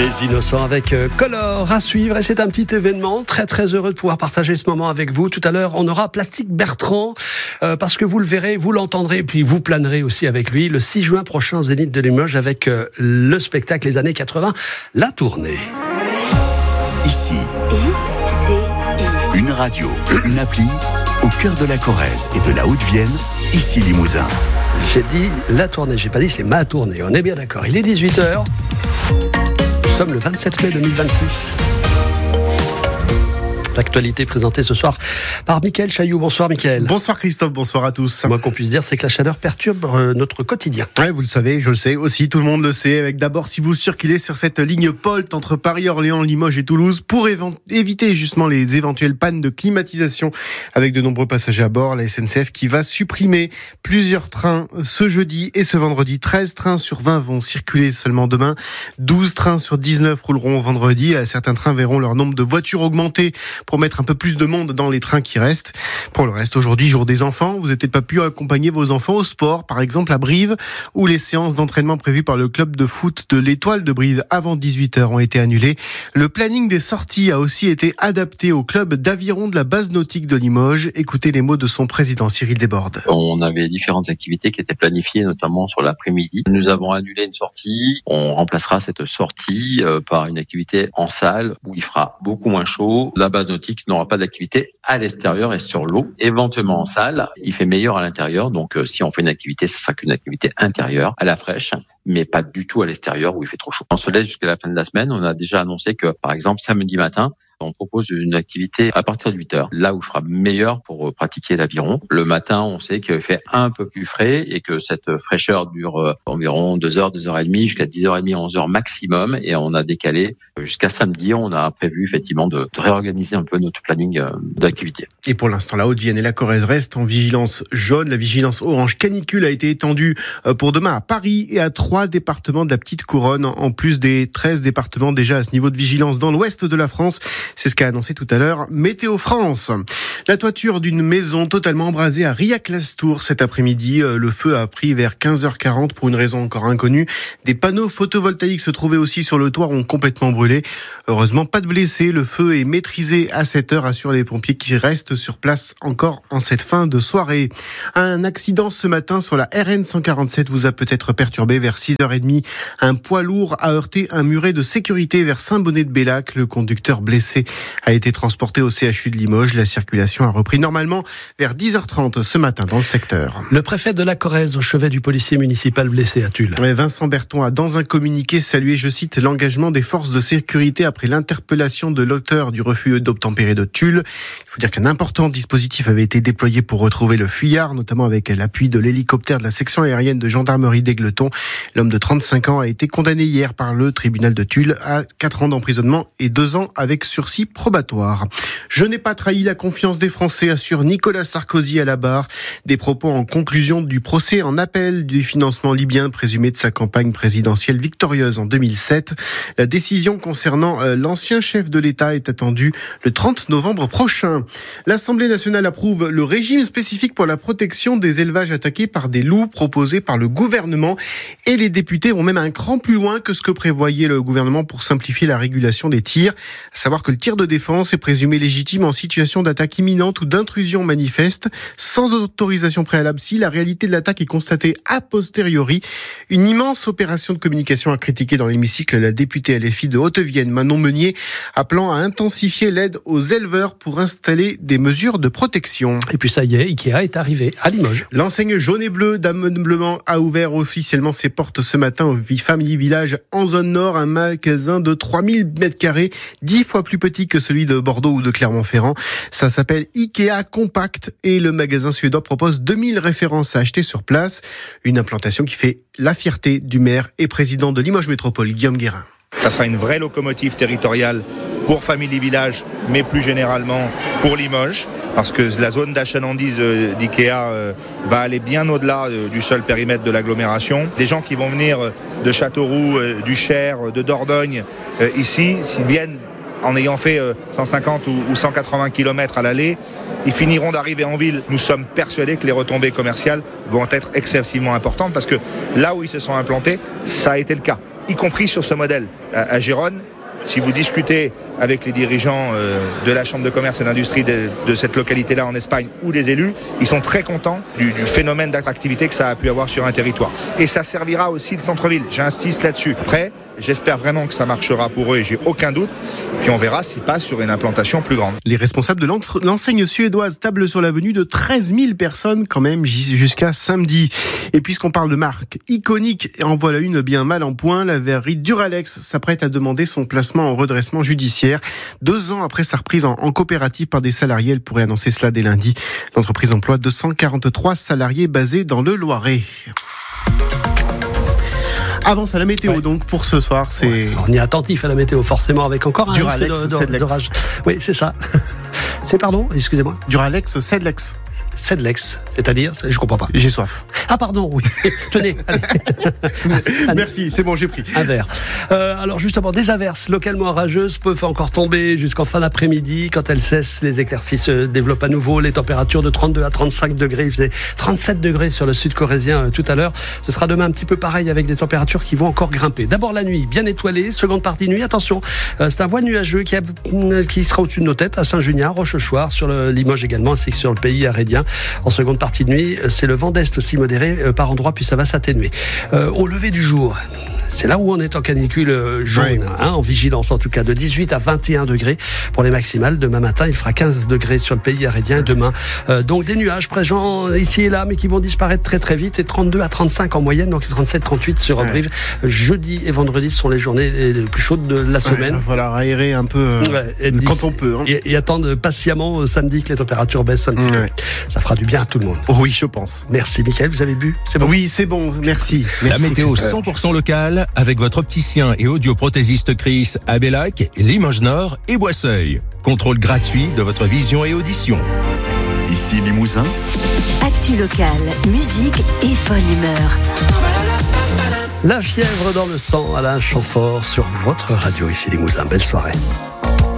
Les Innocents avec Color à suivre, et c'est un petit événement. Très très heureux de pouvoir partager ce moment avec vous. Tout à l'heure, on aura Plastique Bertrand, parce que vous le verrez, vous l'entendrez, et puis vous planerez aussi avec lui le 6 juin prochain au Zénith de Limoges avec le spectacle Les années 80, la tournée. Ici, une radio, une appli, au cœur de la Corrèze et de la Haute-Vienne, ici Limousin. J'ai dit la tournée, j'ai pas dit c'est ma tournée, on est bien d'accord. Il est 18h, nous sommes le 27 mai 2026. L'actualité présentée ce soir par Mickaël Chailloux. Bonsoir Mickaël. Bonsoir Christophe, bonsoir à tous. Le moins qu'on puisse dire, c'est que la chaleur perturbe notre quotidien. Ouais, vous le savez, je le sais aussi, tout le monde le sait. Avec d'abord, si vous circulez sur cette ligne POLT entre Paris, Orléans, Limoges et Toulouse, pour éviter justement les éventuelles pannes de climatisation avec de nombreux passagers à bord, la SNCF qui va supprimer plusieurs trains ce jeudi et ce vendredi. 13 trains sur 20 vont circuler seulement demain. 12 trains sur 19 rouleront vendredi. Certains trains verront leur nombre de voitures augmenter pour mettre un peu plus de monde dans les trains qui restent. Pour le reste, aujourd'hui, jour des enfants, vous n'avez peut-être pas pu accompagner vos enfants au sport, par exemple à Brive, où les séances d'entraînement prévues par le club de foot de l'Étoile de Brive avant 18h ont été annulées. Le planning des sorties a aussi été adapté au club d'aviron de la base nautique de Limoges. Écoutez les mots de son président Cyril Desbordes. On avait différentes activités qui étaient planifiées, notamment sur l'après-midi. Nous avons annulé une sortie. On remplacera cette sortie par une activité en salle où il fera beaucoup moins chaud. La base nautique n'aura pas d'activité à l'extérieur et sur l'eau, éventuellement en salle. Il fait meilleur à l'intérieur, donc si on fait une activité, ce sera qu'une activité intérieure, à la fraîche, mais pas du tout à l'extérieur où il fait trop chaud. On se laisse jusqu'à la fin de la semaine. On a déjà annoncé que, par exemple, samedi matin, on propose une activité à partir de 8h, là où il fera meilleur pour pratiquer l'aviron. Le matin, on sait qu'il fait un peu plus frais et que cette fraîcheur dure environ 2h, 2h30, jusqu'à 10h30, 11h maximum. Et on a décalé jusqu'à samedi. On a prévu effectivement de réorganiser un peu notre planning d'activité. Et pour l'instant, la Haute-Vienne et la Corrèze restent en vigilance jaune. La vigilance orange canicule a été étendue pour demain à Paris et à 3 départements de la Petite Couronne, en plus des 13 départements déjà à ce niveau de vigilance dans l'ouest de la France. C'est ce qu'a annoncé tout à l'heure Météo France. La toiture d'une maison totalement embrasée à Riac-Lastours cet après-midi. Le feu a pris vers 15h40 pour une raison encore inconnue. Des panneaux photovoltaïques se trouvaient aussi sur le toit, ont complètement brûlé. Heureusement, pas de blessés. Le feu est maîtrisé à 7h, assurent les pompiers qui restent sur place encore en cette fin de soirée. Un accident ce matin sur la RN 147 vous a peut-être perturbé vers 6h30. Un poids lourd a heurté un muret de sécurité vers Saint-Bonnet-de-Bellac. Le conducteur blessé a été transporté au CHU de Limoges. La circulation a repris normalement vers 10h30 ce matin dans le secteur. Le préfet de la Corrèze au chevet du policier municipal blessé à Tulle. Vincent Berton a dans un communiqué salué, je cite, l'engagement des forces de sécurité après l'interpellation de l'auteur du refus d'obtempérer de Tulle. Il faut dire qu'un important dispositif avait été déployé pour retrouver le fuyard, notamment avec l'appui de l'hélicoptère de la section aérienne de gendarmerie d'Égleton. L'homme de 35 ans a été condamné hier par le tribunal de Tulle à 4 ans d'emprisonnement et 2 ans avec sursis probatoire. Je n'ai pas trahi la confiance des Français, assure Nicolas Sarkozy à la barre. Des propos en conclusion du procès en appel du financement libyen présumé de sa campagne présidentielle victorieuse en 2007. La décision concernant l'ancien chef de l'État est attendue le 30 novembre prochain. L'Assemblée nationale approuve le régime spécifique pour la protection des élevages attaqués par des loups proposé par le gouvernement. Et les députés vont même un cran plus loin que ce que prévoyait le gouvernement pour simplifier la régulation des tirs. À savoir que le tir de défense est présumé légitime en situation d'attaque imminente ou d'intrusion manifeste, sans autorisation préalable si la réalité de l'attaque est constatée a posteriori. Une immense opération de communication a critiqué dans l'hémicycle la députée LFI de Haute-Vienne, Manon Meunier, appelant à intensifier l'aide aux éleveurs pour installer des mesures de protection. Et puis ça y est, Ikea est arrivé à Limoges. L'enseigne jaune et bleu d'ameublement a ouvert officiellement ses portes ce matin au Family Village en zone nord, un magasin de 3000 m², 10 fois plus petit que celui de Bordeaux ou de Clermont-Ferrand. Ça s'appelle Ikea Compact et le magasin suédois propose 2000 références à acheter sur place. Une implantation qui fait la fierté du maire et président de Limoges Métropole, Guillaume Guérin. Ça sera une vraie locomotive territoriale pour Family Village, mais plus généralement pour Limoges, parce que la zone d'achalandise d'Ikea va aller bien au-delà du seul périmètre de l'agglomération. Les gens qui vont venir de Châteauroux, du Cher, de Dordogne, ici, s'ils viennent en ayant fait 150 ou 180 km à l'aller, ils finiront d'arriver en ville. Nous sommes persuadés que les retombées commerciales vont être excessivement importantes parce que là où ils se sont implantés, ça a été le cas. y compris sur ce modèle. À Gérone, si vous discutez avec les dirigeants de la Chambre de commerce et d'industrie de cette localité-là en Espagne ou des élus, ils sont très contents du phénomène d'attractivité que ça a pu avoir sur un territoire. Et ça servira aussi le centre-ville, j'insiste là-dessus. Après, j'espère vraiment que ça marchera pour eux et j'ai aucun doute. Puis on verra s'ils passent sur une implantation plus grande. Les responsables de l'enseigne suédoise tablent sur la venue de 13 000 personnes quand même jusqu'à samedi. Et puisqu'on parle de marque iconique, en voilà une bien mal en point, la verrerie Duralex s'apprête à demander son placement en redressement judiciaire. 2 ans après sa reprise en coopérative par des salariés, elle pourrait annoncer cela dès lundi. L'entreprise emploie 243 salariés basés dans le Loiret. Avance à la météo donc pour ce soir, c'est... Ouais, on y est attentif à la météo forcément avec encore un Duralex, risque d'orage. Oui, c'est ça. C'est pardon, excusez-moi. Duralex, Sedlex. Sedlex, c'est-à-dire, je comprends pas. J'ai soif. Ah pardon, oui. Tenez, allez. Merci, c'est bon, j'ai pris. Un verre. Alors justement, des averses localement orageuses peuvent encore tomber jusqu'en fin d'après-midi. Quand elles cessent, les éclaircies se développent à nouveau. Les températures de 32 à 35 degrés. Il faisait 37 degrés sur le sud corésien tout à l'heure. Ce sera demain un petit peu pareil avec des températures qui vont encore grimper. D'abord la nuit, bien étoilée. Seconde partie de nuit, attention, c'est un voile nuageux qui sera au-dessus de nos têtes à Saint-Junien, Rochechouart, sur le Limoges également, ainsi que sur le pays arédien. En seconde partie de nuit, c'est le vent d'est aussi modéré par endroits, puis ça va s'atténuer. Au lever du jour, c'est là où on est en canicule jaune, en vigilance en tout cas, de 18 à 21 degrés pour les maximales. Demain matin, il fera 15 degrés sur le pays arédien. Demain, donc des nuages présents ici et là, mais qui vont disparaître très très vite, et 32 à 35 en moyenne, donc 37-38 sur Brive. Jeudi et vendredi sont les journées les plus chaudes de la semaine. Voilà, aérer un peu quand on peut. Et attendre patiemment samedi que les températures baissent un petit peu. Ça fera du bien à tout le monde. Oui, je pense. Merci Mickaël, vous avez bu? C'est bon? Oui, c'est bon, merci. La météo 100% locale avec votre opticien et audioprothésiste Chris à Bellac, Limoges Nord et Boisseuil. Contrôle gratuit de votre vision et audition. Ici Limousin. Actu locale, musique et bonne humeur. La fièvre dans le sang, Alain Chamfort sur votre radio ici Limousin. Belle soirée.